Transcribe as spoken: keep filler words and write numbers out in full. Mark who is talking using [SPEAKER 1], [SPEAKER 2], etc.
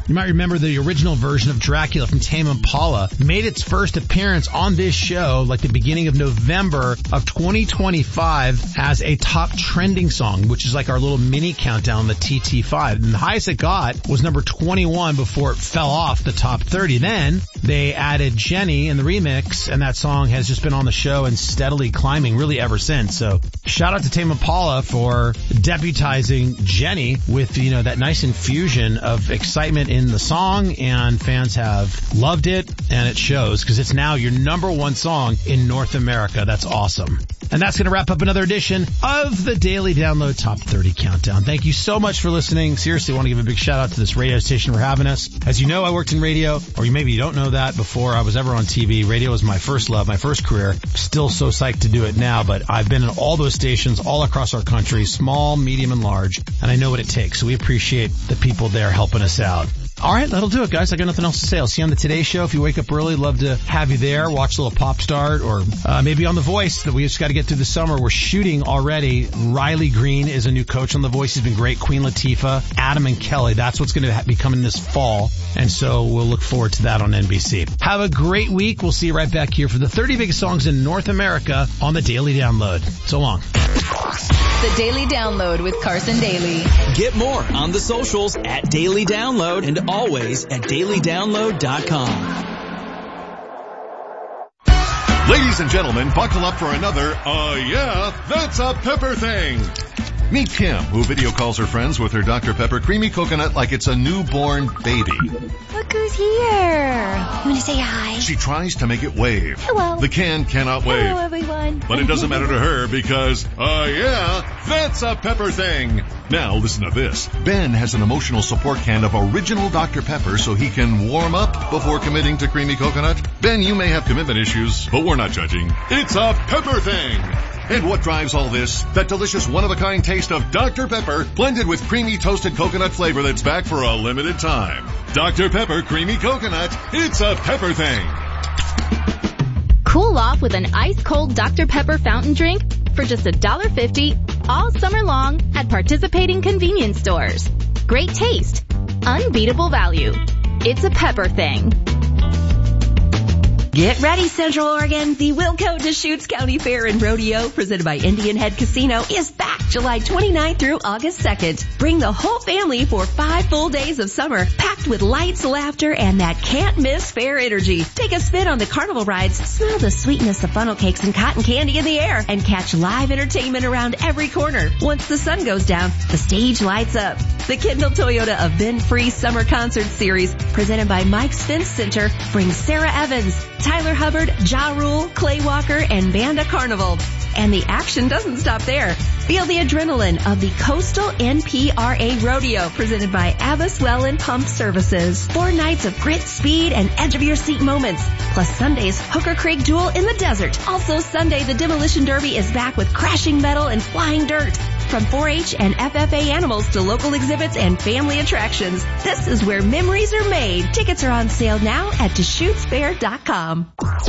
[SPEAKER 1] You might remember the original version of Dracula from Tame Impala made its first appearance on this show like the beginning of November of twenty twenty-five as a top trending song, which is like our little mini countdown, the T T five. And the highest it got was number twenty-one before it fell off the top thirty. Then they added Jenny in the remix, and that song has just been on the show and steadily climbing really ever since. So shout out to Tame Impala for deputizing Jenny with, you know, that nice infusion of excitement in the song, and fans have loved it, and it shows because it's now your number one song in North America. That's awesome. And that's going to wrap up another edition of the Daily Download Top thirty Countdown. Thank you so much for listening. Seriously, I want to give a big shout out to this radio station for having us. As you know, I worked in radio, or maybe you don't know that. Before I was ever on T V, radio was my first love, my first career. Still so psyched to do it now, but I've been in all those stations all across our country, small, medium, and large, and I know what it takes. So we appreciate the people there helping us out. All right, that'll do it, guys. I got nothing else to say. I'll see you on the Today Show. If you wake up early, love to have you there. Watch a little Pop Start, or uh, maybe on The Voice that we just got to get through the summer. We're shooting already. Riley Green is a new coach on The Voice. He's been great. Queen Latifah, Adam and Kelly. That's what's going to be coming this fall. And so we'll look forward to that on N B C. Have a great week. We'll see you right back here for the thirty biggest songs in North America on the Daily Download. So long.
[SPEAKER 2] The Daily Download with Carson Daly.
[SPEAKER 3] Get more on the socials at Daily Download and always at daily download dot com.
[SPEAKER 4] Ladies and gentlemen, buckle up for another, uh, yeah, that's a Pepper thing. Meet Kim, who video calls her friends with her Doctor Pepper Creamy Coconut like it's a newborn baby.
[SPEAKER 5] Look who's here. You want to say hi?
[SPEAKER 4] She tries to make it wave.
[SPEAKER 5] Hello.
[SPEAKER 4] The can cannot wave.
[SPEAKER 5] Hello, everyone.
[SPEAKER 4] But it doesn't matter to her because, uh, yeah, that's a Pepper thing. Now listen to this. Ben has an emotional support can of original Doctor Pepper so he can warm up before committing to Creamy Coconut. Ben, you may have commitment issues, but we're not judging. It's a Pepper thing. And what drives all this? That delicious one-of-a-kind taste of Doctor Pepper blended with creamy toasted coconut flavor that's back for a limited time. Doctor Pepper Creamy Coconut. It's a Pepper thing.
[SPEAKER 2] Cool off with an ice-cold Doctor Pepper fountain drink for just one dollar fifty all summer long at participating convenience stores. Great taste. Unbeatable value. It's a Pepper thing.
[SPEAKER 6] Get ready, Central Oregon. The Wilco Deschutes County Fair and Rodeo, presented by Indian Head Casino, is back July twenty-ninth through August second. Bring the whole family for five full days of summer, packed with lights, laughter, and that can't-miss fair energy. Take a spin on the carnival rides, smell the sweetness of funnel cakes and cotton candy in the air, and catch live entertainment around every corner. Once the sun goes down, the stage lights up. The Kendall Toyota Event-Free Summer Concert Series, presented by Mike's Fence Center, brings Sarah Evans, Tyler Hubbard, Ja Rule, Clay Walker, and Banda Carnival. And the action doesn't stop there. Feel the adrenaline of the Coastal N P R A Rodeo, presented by Abbas Well and Pump Services. Four nights of grit, speed, and edge-of-your-seat moments. Plus Sunday's Hooker Creek Duel in the desert. Also Sunday, the Demolition Derby is back with crashing metal and flying dirt. From four H and F F A animals to local exhibits and family attractions, this is where memories are made. Tickets are on sale now at Deschutes Fair dot com.